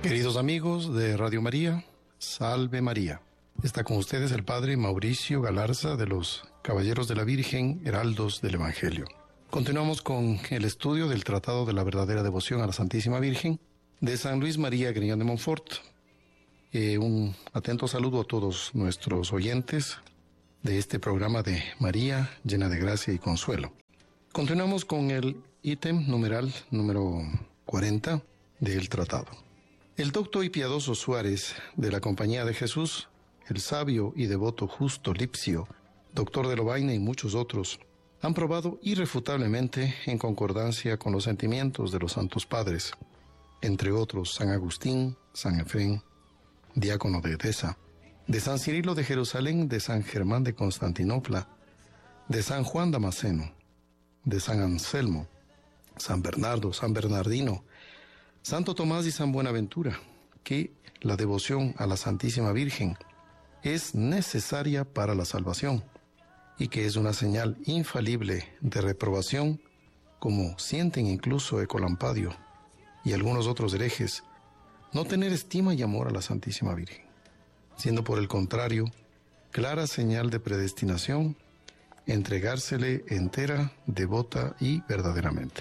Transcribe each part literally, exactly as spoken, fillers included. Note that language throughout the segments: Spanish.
Queridos amigos de Radio María, Salve María. Está con ustedes el Padre Mauricio Galarza de los Caballeros de la Virgen, Heraldos del Evangelio. Continuamos con el estudio del Tratado de la Verdadera Devoción a la Santísima Virgen de San Luis María Griñón de Montfort. Eh, un atento saludo a todos nuestros oyentes de este programa de María, llena de gracia y consuelo. Continuamos con el ítem numeral número cuarenta del tratado. El docto y piadoso Suárez, de la Compañía de Jesús, el sabio y devoto Justo Lipsio, doctor de Lovaina y muchos otros, han probado irrefutablemente, en concordancia con los sentimientos de los santos padres, entre otros San Agustín, San Efrén, diácono de Edesa, de San Cirilo de Jerusalén, de San Germán de Constantinopla, de San Juan Damasceno, de San Anselmo, San Bernardo, San Bernardino, Santo Tomás y San Buenaventura, que la devoción a la Santísima Virgen es necesaria para la salvación y que es una señal infalible de reprobación, como sienten incluso Ecolampadio y algunos otros herejes, no tener estima y amor a la Santísima Virgen, siendo por el contrario clara señal de predestinación entregársele entera, devota y verdaderamente.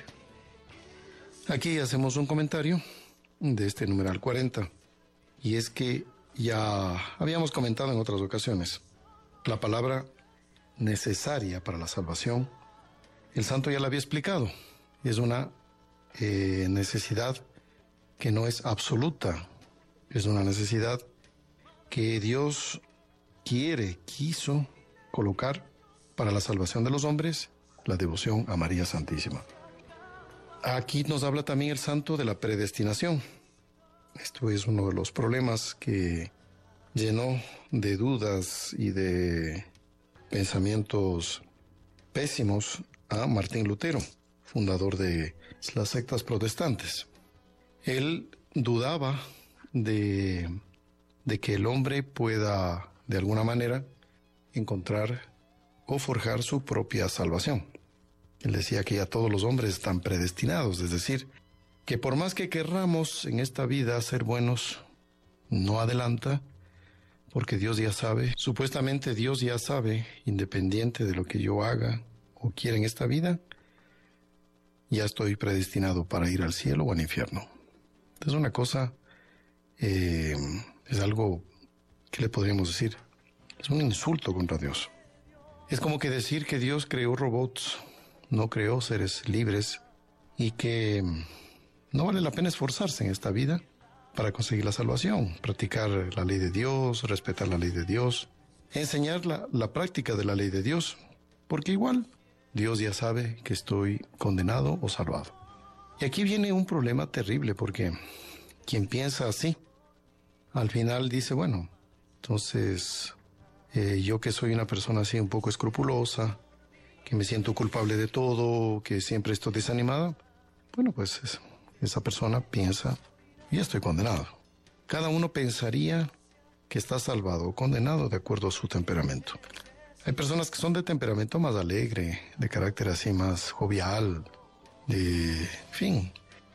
Aquí hacemos un comentario de este numeral cuarenta, y es que ya habíamos comentado en otras ocasiones la palabra necesaria para la salvación. El santo ya la había explicado, es una eh, necesidad que no es absoluta, es una necesidad que Dios quiere, quiso colocar para la salvación de los hombres, la devoción a María Santísima. Aquí nos habla también el santo de la predestinación. Esto es uno de los problemas que llenó de dudas y de pensamientos pésimos a Martín Lutero, fundador de las sectas protestantes. Él dudaba de, de que el hombre pueda, de alguna manera, encontrar o forjar su propia salvación. Él decía que ya todos los hombres están predestinados, es decir, que por más que querramos en esta vida ser buenos, no adelanta, porque Dios ya sabe, supuestamente Dios ya sabe, independiente de lo que yo haga o quiera en esta vida, ya estoy predestinado para ir al cielo o al infierno. Es una cosa, eh, es algo, ¿qué le podríamos decir? Es un insulto contra Dios. Es como que decir que Dios creó robots, no creó seres libres y que no vale la pena esforzarse en esta vida para conseguir la salvación, practicar la ley de Dios, respetar la ley de Dios, enseñar la, la práctica de la ley de Dios, porque igual Dios ya sabe que estoy condenado o salvado. Y aquí viene un problema terrible, porque quien piensa así, al final dice, bueno, entonces eh, yo que soy una persona así un poco escrupulosa, que me siento culpable de todo, que siempre estoy desanimada, bueno, pues es, esa persona piensa, ya estoy condenado. Cada uno pensaría que está salvado o condenado de acuerdo a su temperamento. Hay personas que son de temperamento más alegre, de carácter así más jovial, de en fin.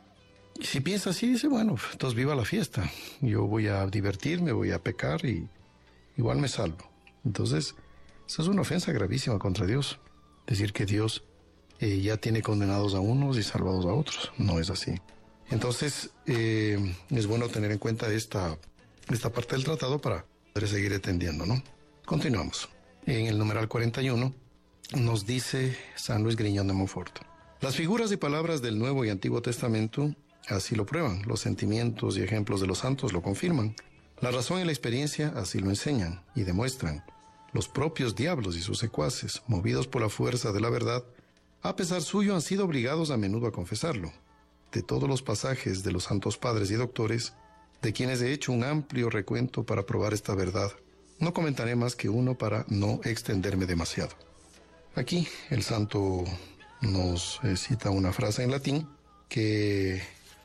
Y si piensa así, dice, bueno, entonces viva la fiesta. Yo voy a divertirme, voy a pecar y igual me salvo. Entonces, esa es una ofensa gravísima contra Dios. Decir que Dios eh, ya tiene condenados a unos y salvados a otros. No es así. Entonces, eh, es bueno tener en cuenta esta, esta parte del tratado para poder seguir entendiendo, ¿no? Continuamos. En el numeral cuarenta y uno nos dice San Luis Griñón de Montfort: las figuras y palabras del Nuevo y Antiguo Testamento así lo prueban, los sentimientos y ejemplos de los santos lo confirman, la razón y la experiencia así lo enseñan y demuestran. Los propios diablos y sus secuaces, movidos por la fuerza de la verdad, a pesar suyo han sido obligados a menudo a confesarlo. De todos los pasajes de los santos padres y doctores, de quienes he hecho un amplio recuento para probar esta verdad, no comentaré más que uno para no extenderme demasiado. Aquí el santo nos eh, cita una frase en latín que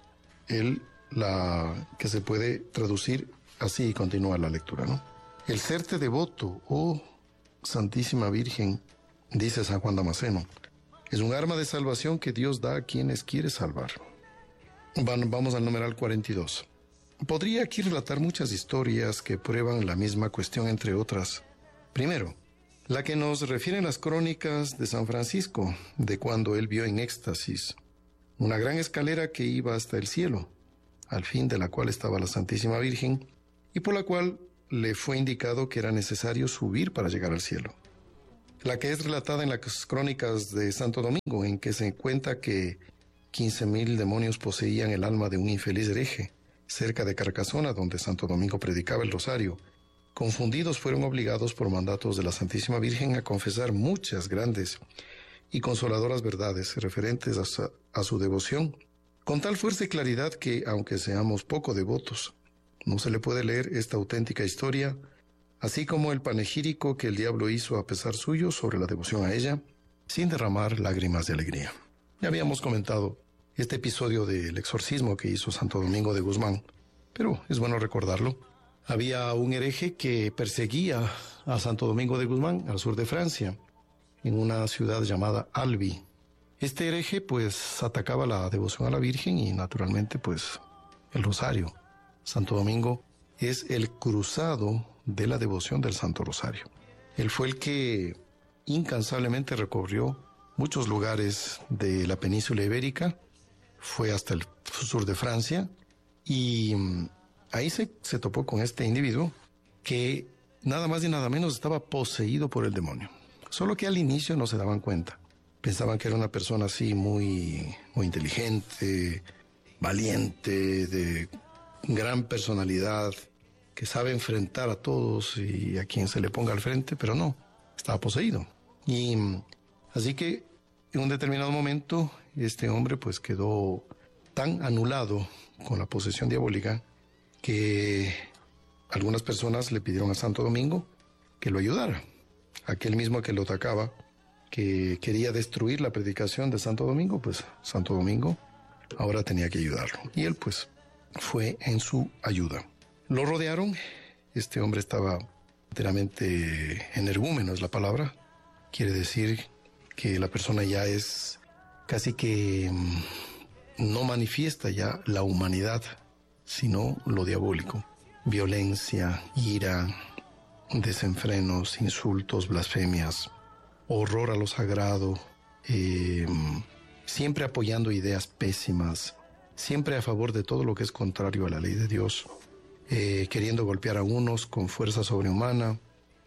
él la que se puede traducir así y continúa la lectura, ¿no? El serte devoto, oh Santísima Virgen, dice San Juan Damasceno, es un arma de salvación que Dios da a quienes quiere salvar. Vamos al numeral cuarenta y dos. Podría aquí relatar muchas historias que prueban la misma cuestión, entre otras. Primero, la que nos refieren las crónicas de San Francisco, de cuando él vio en éxtasis una gran escalera que iba hasta el cielo, al fin de la cual estaba la Santísima Virgen, y por la cual le fue indicado que era necesario subir para llegar al cielo. La que es relatada en las crónicas de Santo Domingo, en que se cuenta que quince mil demonios poseían el alma de un infeliz hereje, cerca de Carcasona, donde Santo Domingo predicaba el rosario. Confundidos, fueron obligados por mandatos de la Santísima Virgen a confesar muchas grandes y consoladoras verdades referentes a su, a su devoción, con tal fuerza y claridad que, aunque seamos poco devotos, no se le puede leer esta auténtica historia, así como el panegírico que el diablo hizo a pesar suyo sobre la devoción a ella, sin derramar lágrimas de alegría. Ya habíamos comentado este episodio del exorcismo que hizo Santo Domingo de Guzmán, pero es bueno recordarlo. Había un hereje que perseguía a Santo Domingo de Guzmán al sur de Francia, en una ciudad llamada Albi. Este hereje pues atacaba la devoción a la Virgen y naturalmente pues el rosario. Santo Domingo es el cruzado de la devoción del Santo Rosario. Él fue el que incansablemente recorrió muchos lugares de la península ibérica, fue hasta el sur de Francia y ahí se, se topó con este individuo que nada más y nada menos estaba poseído por el demonio. Solo que al inicio no se daban cuenta. Pensaban que era una persona así muy, muy inteligente, valiente, de gran personalidad, que sabe enfrentar a todos y a quien se le ponga al frente, pero no, estaba poseído. Y así que en un determinado momento este hombre pues quedó tan anulado con la posesión diabólica que algunas personas le pidieron a Santo Domingo que lo ayudara. Aquel mismo que lo atacaba, que quería destruir la predicación de Santo Domingo, pues Santo Domingo ahora tenía que ayudarlo. Y él pues fue en su ayuda. Lo rodearon, este hombre estaba enteramente energúmeno, es la palabra. Quiere decir que la persona ya es casi que no manifiesta ya la humanidad, sino lo diabólico. Violencia, ira, desenfrenos, insultos, blasfemias, horror a lo sagrado, eh, siempre apoyando ideas pésimas, siempre a favor de todo lo que es contrario a la ley de Dios, eh, queriendo golpear a unos con fuerza sobrehumana,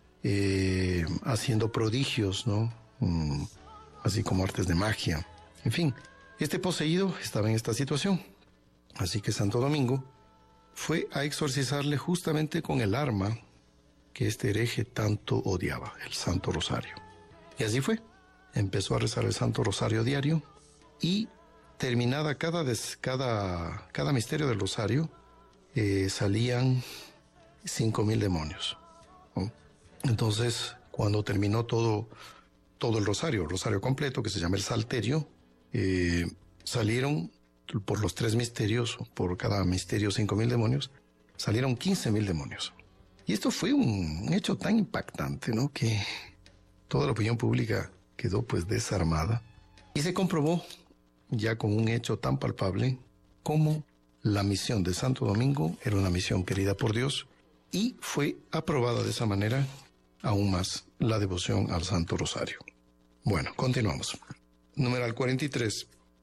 eh, haciendo prodigios, ¿no? Mm, así como artes de magia. En fin, este poseído estaba en esta situación. Así que Santo Domingo fue a exorcizarle justamente con el arma que este hereje tanto odiaba, el Santo Rosario. Y así fue. Empezó a rezar el Santo Rosario diario y terminada cada, des, cada, cada misterio del Rosario, eh, salían cinco mil demonios, ¿no? Entonces, cuando terminó todo, todo el Rosario, el Rosario completo, que se llama el Salterio, eh, salieron por los tres misterios, por cada misterio cinco mil demonios, salieron quince mil demonios. Y esto fue un, un hecho tan impactante, ¿no?, que toda la opinión pública quedó pues desarmada. Y se comprobó ya con un hecho tan palpable como la misión de Santo Domingo era una misión querida por Dios y fue aprobada de esa manera aún más la devoción al Santo Rosario. Bueno, continuamos. Numeral cuarenta y tres.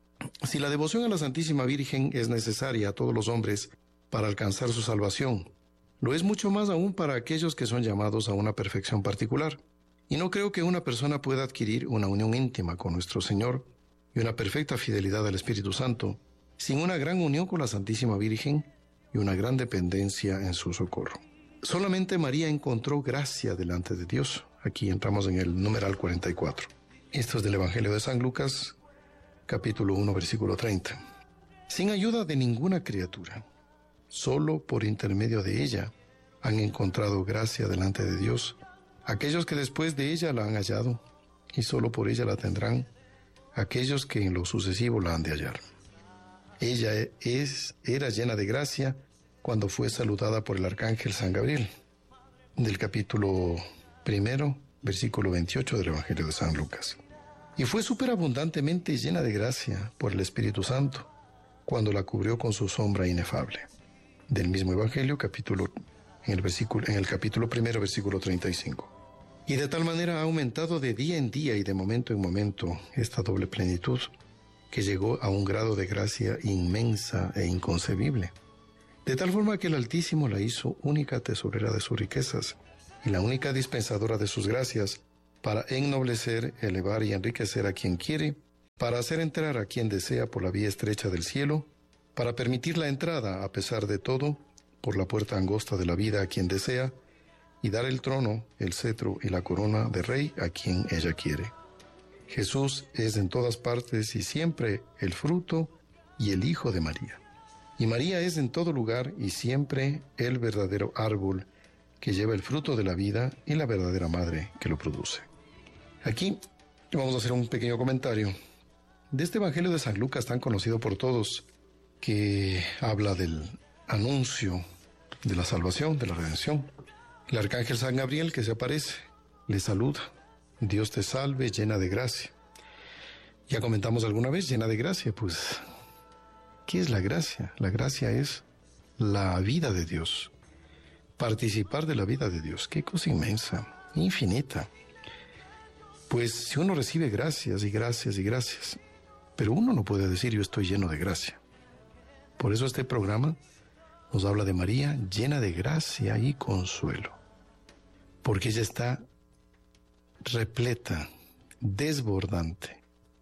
Si la devoción a la Santísima Virgen es necesaria a todos los hombres para alcanzar su salvación, lo es mucho más aún para aquellos que son llamados a una perfección particular. Y no creo que una persona pueda adquirir una unión íntima con nuestro Señor y una perfecta fidelidad al Espíritu Santo sin una gran unión con la Santísima Virgen y una gran dependencia en su socorro. Solamente María encontró gracia delante de Dios. Aquí entramos en el numeral cuarenta y cuatro. Esto es del Evangelio de San Lucas, capítulo uno, versículo treinta. Sin ayuda de ninguna criatura, solo por intermedio de ella han encontrado gracia delante de Dios aquellos que después de ella la han hallado, y solo por ella la tendrán aquellos que en lo sucesivo la han de hallar. Ella es, era llena de gracia cuando fue saludada por el arcángel San Gabriel, del capítulo primero, versículo veintiocho del Evangelio de San Lucas. Y fue superabundantemente llena de gracia por el Espíritu Santo, cuando la cubrió con su sombra inefable. del mismo Evangelio, capítulo, en, el versículo, en el capítulo primero, versículo treinta y cinco. Y de tal manera ha aumentado de día en día y de momento en momento esta doble plenitud, que llegó a un grado de gracia inmensa e inconcebible. De tal forma que el Altísimo la hizo única tesorera de sus riquezas y la única dispensadora de sus gracias, para ennoblecer, elevar y enriquecer a quien quiere, para hacer entrar a quien desea por la vía estrecha del cielo, para permitir la entrada, a pesar de todo, por la puerta angosta de la vida a quien desea, y dar el trono, el cetro y la corona de rey a quien ella quiere. Jesús es en todas partes y siempre el fruto y el Hijo de María. Y María es en todo lugar y siempre el verdadero árbol que lleva el fruto de la vida y la verdadera madre que lo produce. Aquí vamos a hacer un pequeño comentario de este Evangelio de San Lucas, tan conocido por todos, que habla del anuncio de la salvación, de la redención. El arcángel San Gabriel que se aparece, le saluda. Dios te salve, llena de gracia. Ya comentamos alguna vez, llena de gracia, pues, ¿qué es la gracia? La gracia es la vida de Dios. Participar de la vida de Dios. Qué cosa inmensa, infinita. Pues si uno recibe gracias y gracias y gracias, pero uno no puede decir yo estoy lleno de gracia. Por eso este programa nos habla de María llena de gracia y consuelo, porque ella está repleta, desbordante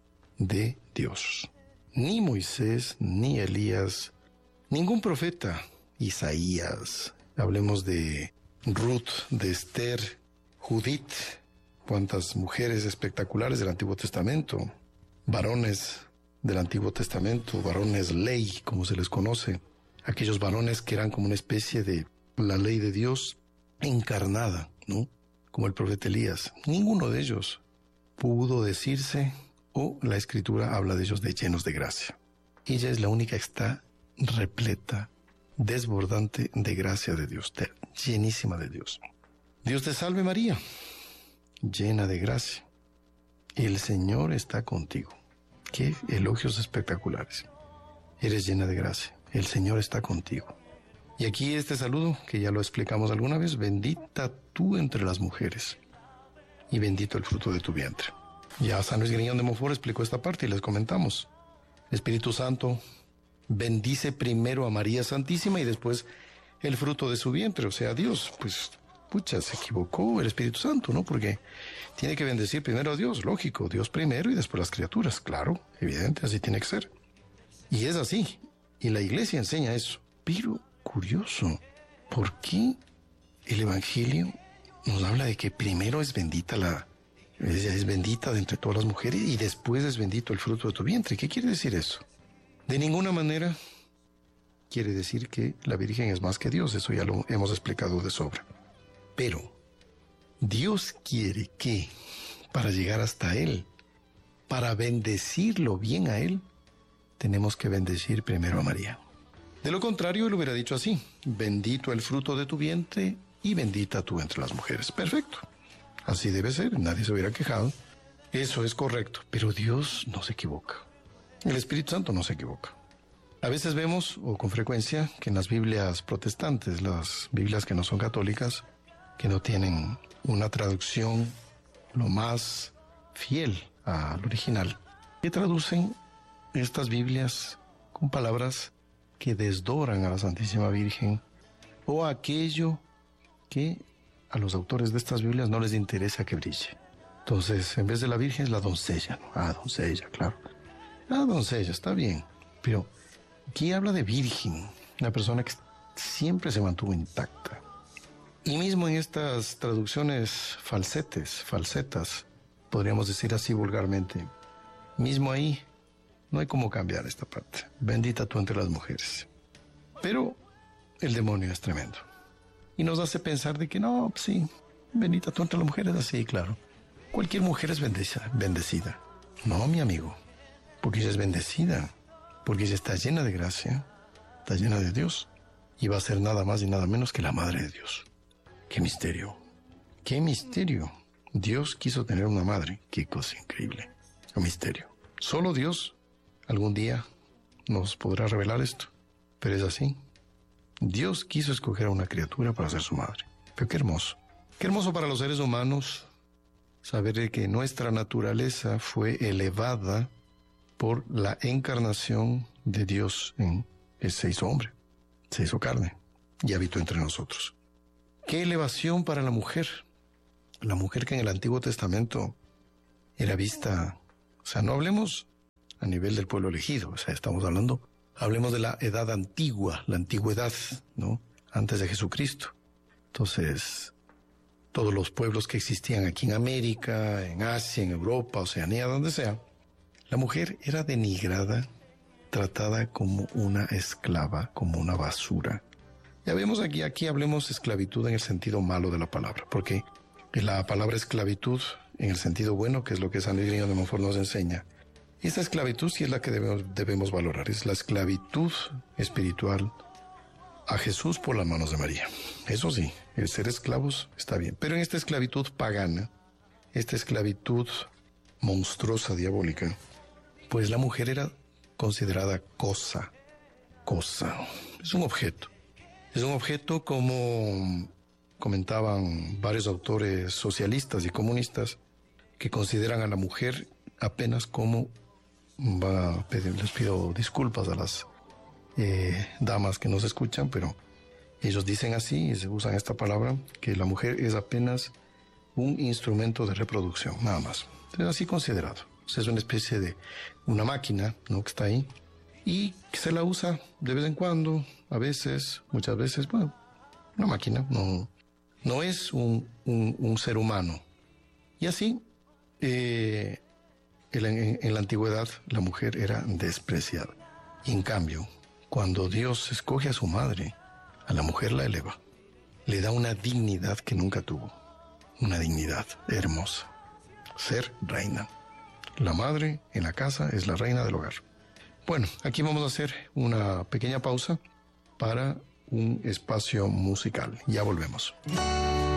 de Dios. Ni Moisés, ni Elías, ningún profeta, Isaías, hablemos de Ruth, de Esther, Judith, cuántas mujeres espectaculares del Antiguo Testamento, varones del Antiguo Testamento, varones ley, como se les conoce, aquellos varones que eran como una especie de la ley de Dios encarnada, ¿no? Como el profeta Elías. Ninguno de ellos pudo decirse, o la Escritura habla de ellos de llenos de gracia. Ella es la única que está repleta, desbordante de gracia de Dios, llenísima de Dios. Dios te salve María, llena de gracia. El Señor está contigo. Qué elogios espectaculares. Eres llena de gracia. El Señor está contigo. Y aquí este saludo, que ya lo explicamos alguna vez, bendita tú entre las mujeres y bendito el fruto de tu vientre. Ya San Luis Griñón de Montfort explicó esta parte y les comentamos. El Espíritu Santo bendice primero a María Santísima y después el fruto de su vientre, o sea, Dios. Pues, pucha, se equivocó el Espíritu Santo, ¿no? Porque tiene que bendecir primero a Dios, lógico, Dios primero y después las criaturas, claro, evidente, así tiene que ser. Y es así, y la Iglesia enseña eso. Pero, curioso, ¿por qué el Evangelio nos habla de que primero es bendita la, ella es bendita de entre todas las mujeres y después es bendito el fruto de tu vientre? ¿Qué quiere decir eso? De ninguna manera quiere decir que la Virgen es más que Dios, eso ya lo hemos explicado de sobra. Pero Dios quiere que, para llegar hasta Él, para bendecirlo bien a Él, tenemos que bendecir primero a María. De lo contrario, Él hubiera dicho así: bendito el fruto de tu vientre y bendita tú entre las mujeres. Perfecto. Así debe ser, nadie se hubiera quejado. Eso es correcto, pero Dios no se equivoca. El Espíritu Santo no se equivoca. A veces vemos, o con frecuencia, que en las Biblias protestantes, las Biblias que no son católicas, que no tienen una traducción lo más fiel al original, que traducen estas Biblias con palabras que desdoran a la Santísima Virgen o aquello que a los autores de estas Biblias no les interesa que brille. Entonces, en vez de la Virgen es la doncella, ¿no? Ah, doncella, claro. Ah, doncella, está bien. Pero aquí habla de virgen, una persona que siempre se mantuvo intacta. Y mismo en estas traducciones falsetes, falsetas, podríamos decir así vulgarmente, mismo ahí no hay cómo cambiar esta parte. Bendita tú entre las mujeres. Pero el demonio es tremendo. Y nos hace pensar de que no, pues sí, bendita tú entre las mujeres, así, claro. Cualquier mujer es bendecida, bendecida. No, mi amigo, porque ella es bendecida, porque ella está llena de gracia, está llena de Dios, y va a ser nada más y nada menos que la Madre de Dios. ¡Qué misterio! ¡Qué misterio! Dios quiso tener una madre. ¡Qué cosa increíble! ¡Qué misterio! Solo Dios algún día nos podrá revelar esto, pero es así. Dios quiso escoger a una criatura para ser su madre. Pero qué hermoso. Qué hermoso para los seres humanos saber que nuestra naturaleza fue elevada por la encarnación de Dios en que se hizo hombre, se hizo carne y habitó entre nosotros. Qué elevación para la mujer. La mujer que en el Antiguo Testamento era vista, o sea, no hablemos a nivel del pueblo elegido, o sea, estamos hablando, hablemos de la edad antigua, la antigüedad, ¿no? Antes de Jesucristo. Entonces, todos los pueblos que existían aquí en América, en Asia, en Europa, Oceanía, donde sea, la mujer era denigrada, tratada como una esclava, como una basura. Ya vemos aquí, aquí hablemos esclavitud en el sentido malo de la palabra, porque la palabra esclavitud en el sentido bueno, que es lo que San Luis de Montfort nos enseña, esta esclavitud sí es la que debemos, debemos valorar, es la esclavitud espiritual a Jesús por las manos de María. Eso sí, el ser esclavos está bien, pero en esta esclavitud pagana, esta esclavitud monstruosa, diabólica, pues la mujer era considerada cosa, cosa, es un objeto. Es un objeto como comentaban varios autores socialistas y comunistas que consideran a la mujer apenas como, va a pedir, les pido disculpas a las eh, damas que nos escuchan, pero ellos dicen así y se usan esta palabra, que la mujer es apenas un instrumento de reproducción, nada más. Es así considerado. Es una especie de una máquina, ¿no?, que está ahí y que se la usa de vez en cuando, a veces, muchas veces, bueno, una máquina, no, no es un, un, un ser humano. Y así, eh, en, en, en la antigüedad, la mujer era despreciada. Y en cambio, cuando Dios escoge a su madre, a la mujer la eleva, le da una dignidad que nunca tuvo, una dignidad hermosa, ser reina. La madre en la casa es la reina del hogar. Bueno, aquí vamos a hacer una pequeña pausa para un espacio musical. Ya volvemos.